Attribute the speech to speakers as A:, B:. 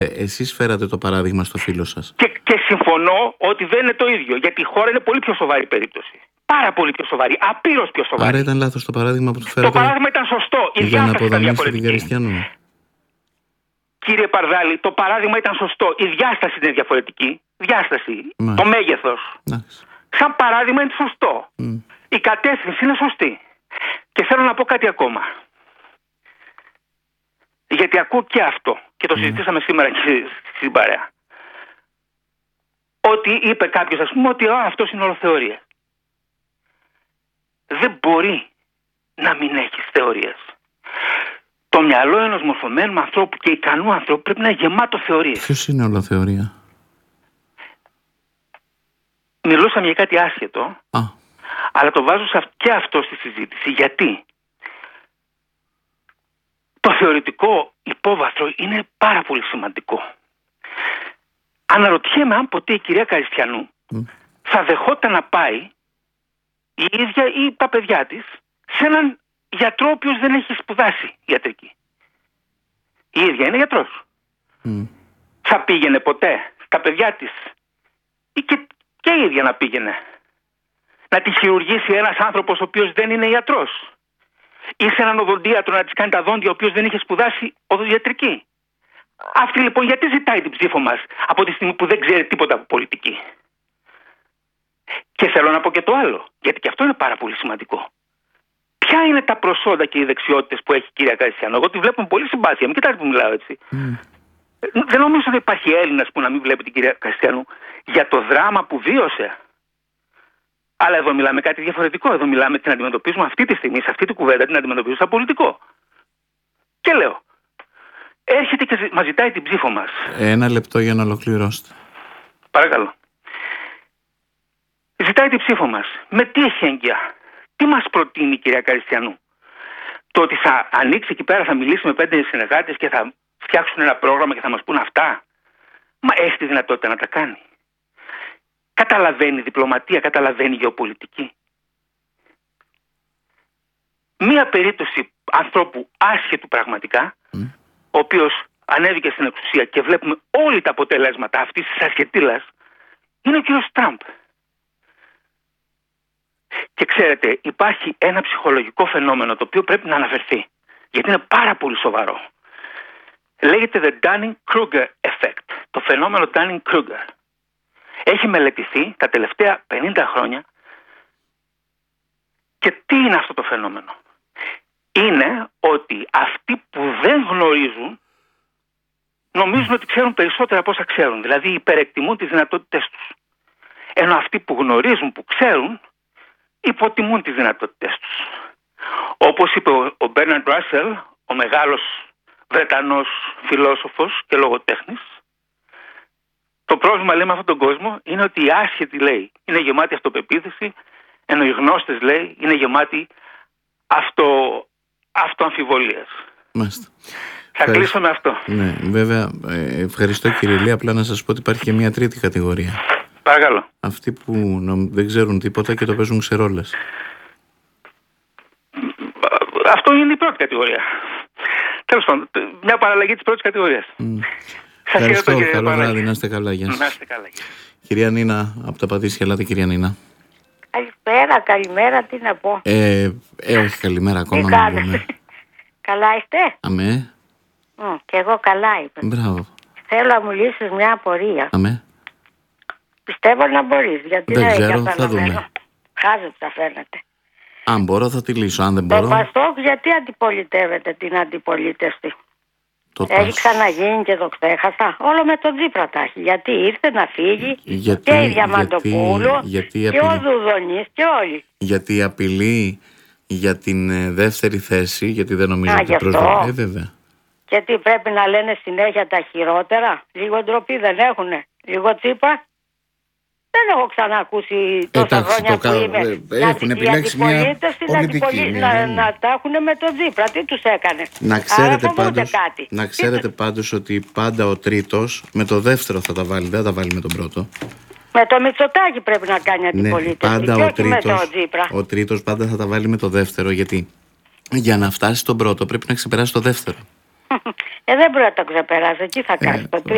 A: Εσείς φέρατε το παράδειγμα στο φίλο σας.
B: Και συμφωνώ ότι δεν είναι το ίδιο. Γιατί η χώρα είναι πολύ πιο σοβαρή περίπτωση. Πάρα πολύ πιο σοβαρή. Απείρως πιο σοβαρή.
A: Άρα ήταν λάθος το παράδειγμα που του φέρατε.
B: Το παράδειγμα ήταν σωστό. Η
A: για να
B: διάσταση ήταν
A: αποδομήσετε την
B: διαφορετική.
A: Καριστιανού.
B: Κύριε Παρδάλη, το παράδειγμα ήταν σωστό. Η διάσταση είναι διαφορετική. Διάσταση.
A: Μάλιστα.
B: Το μέγεθος. Σαν παράδειγμα είναι σωστό. Η κατεύθυνση είναι σωστή. Και θέλω να πω κάτι ακόμα. Γιατί ακούω και αυτό. Και το συζητήσαμε σήμερα και στην παρέα. Ότι είπε κάποιος, ας πούμε, ότι αυτός είναι όλο θεωρία. Δεν μπορεί να μην έχεις θεωρίες. Το μυαλό ενός μορφωμένου ανθρώπου και ικανού ανθρώπου πρέπει να είναι γεμάτο θεωρίες.
A: Ποιος είναι όλο θεωρία?
B: Μιλούσαμε για κάτι άσχετο, αλλά το βάζω και αυτό στη συζήτηση. Γιατί το θεωρητικό υπόβαθρο είναι πάρα πολύ σημαντικό. Αναρωτιέμαι αν ποτέ η κυρία Καριστιανού θα δεχόταν να πάει η ίδια ή τα παιδιά της σε έναν γιατρό ο οποίος δεν έχει σπουδάσει ιατρική. Η ίδια είναι γιατρός. Θα πήγαινε ποτέ στα παιδιά της ή και η ίδια να πήγαινε να τη χειρουργήσει ένας άνθρωπος ο οποίος δεν είναι ιατρός, ή σε έναν οδοντίατρο να της κάνει τα δόντια ο οποίος δεν είχε σπουδάσει οδοντιατρική? Αυτή λοιπόν γιατί ζητάει την ψήφο μας από τη στιγμή που δεν ξέρει τίποτα από πολιτική? Και θέλω να πω και το άλλο, γιατί και αυτό είναι πάρα πολύ σημαντικό. Ποια είναι τα προσόντα και οι δεξιότητες που έχει η κυρία Καριστιανού? Εγώ τη βλέπω με πολύ συμπάθεια. Μην κοιτάξτε που μιλάω έτσι. Δεν νομίζω ότι υπάρχει Έλληνας που να μην βλέπει την κυρία Καριστιανού για το δράμα που βίωσε. Αλλά εδώ μιλάμε κάτι διαφορετικό. Εδώ μιλάμε την αντιμετωπίζουμε αυτή τη στιγμή, σε αυτή την κουβέντα την αντιμετωπίζουμε σαν πολιτικό. Και λέω, έρχεται και μας ζητάει την ψήφο μας.
A: Ένα λεπτό για να ολοκληρώσετε.
B: Παρακαλώ. Ζητάει την ψήφο μας. Με τι εχέγγυα? Τι μας προτείνει η κυρία Καριστιανού? Το ότι θα ανοίξει εκεί πέρα, θα μιλήσει με 5 συνεργάτες και θα φτιάξουν ένα πρόγραμμα και θα μας πούν αυτά? Μα έχει τη δυνατότητα να τα κάνει? Καταλαβαίνει διπλωματία, καταλαβαίνει γεωπολιτική? Μία περίπτωση ανθρώπου άσχετου πραγματικά, ο οποίος ανέβηκε στην εξουσία και βλέπουμε όλοι τα αποτελέσματα αυτής της ασχετήλας, είναι ο κύριος Τραμπ. Και ξέρετε, υπάρχει ένα ψυχολογικό φαινόμενο το οποίο πρέπει να αναφερθεί, γιατί είναι πάρα πολύ σοβαρό. Λέγεται the Dunning-Kruger effect, το φαινόμενο Dunning-Kruger. Έχει μελετηθεί τα τελευταία 50 χρόνια. Και τι είναι αυτό το φαινόμενο? Είναι ότι αυτοί που δεν γνωρίζουν νομίζουν ότι ξέρουν περισσότερα από όσα ξέρουν. Δηλαδή υπερεκτιμούν τις δυνατότητες τους. Ενώ αυτοί που γνωρίζουν, που ξέρουν, υποτιμούν τις δυνατότητες τους. Όπως είπε ο Μπέρναρντ Ράσελ, ο μεγάλος Βρετανός φιλόσοφος και λογοτέχνης, το πρόβλημα, λέει, με αυτόν τον κόσμο είναι ότι οι άσχετοι, λέει, είναι γεμάτοι αυτοπεποίθηση, ενώ οι γνώστες, λέει, είναι γεμάτοι αυτοαμφιβολίες.
A: Μάλιστα.
B: Θα κλείσω με αυτό.
A: Ναι, βέβαια, ευχαριστώ κύριε Ηλία. Απλά να σας πω ότι υπάρχει και μια τρίτη κατηγορία.
B: Παρακαλώ.
A: Αυτοί που δεν ξέρουν τίποτα και το παίζουν ξερόλες.
B: Αυτό είναι η πρώτη κατηγορία. Τέλος πάντων, μια παραλλαγή της πρώτης κατηγορίας.
A: Ευχαριστώ, καλό βράδυ, να είστε καλά. Γεια σας.
B: Να είστε καλά.
A: Κυρία Νίνα, από τα Πατήσια, ελάτε κυρία Νίνα.
C: Καλησπέρα, καλημέρα, τι να πω.
A: Όχι, καλημέρα ακόμα.
C: Τι κάνετε? Καλά είστε?
A: Αμέ.
C: Και εγώ καλά είμαι.
A: Μπράβο.
C: Θέλω να μου λύσεις μια απορία.
A: Αμέ.
C: Πιστεύω να μπορείς, γιατί
A: δεν
C: είναι
A: ξέρω, θα δούμε.
C: Χάζεψα φαίνεται.
A: Αν μπορώ θα τη λύσω, αν δεν μπορώ.
C: Το Πασόκ γιατί αντιπολιτεύεται την αντιπολίτευση? Έχει ξαναγίνει και το ξέχασα. Όλο με τον Τσίπρα τα έχει. Γιατί ήρθε να φύγει και η Διαμαντοπούλου και ο Δουδονής και όλοι.
A: Γιατί απειλεί για την δεύτερη θέση, γιατί δεν νομίζω ότι προσβάλλει. Βέβαια.
C: Και τι πρέπει να λένε συνέχεια τα χειρότερα? Λίγο ντροπή δεν έχουνε? Λίγο Τσίπρα? Δεν έχω ξανακούσει τόσα χρόνια που είμαι.
A: Έχουν επιλέξει μια πολιτική.
C: Να τα έχουν με τον Τσίπρα. Τι τους έκανε?
A: Να ξέρετε πάντως ότι πάντα ο τρίτος με το δεύτερο θα τα βάλει. Δεν θα τα βάλει με τον πρώτο.
C: Με το Μητσοτάκη πρέπει να κάνει αντιπολίτευση.
A: Ναι,
C: πάντα
A: ο τρίτος πάντα θα τα βάλει με το δεύτερο. Γιατί για να φτάσει στον πρώτο πρέπει να ξεπεράσει το δεύτερο.
C: Δεν μπορεί να το ξεπεράσει. Τι θα κάνει?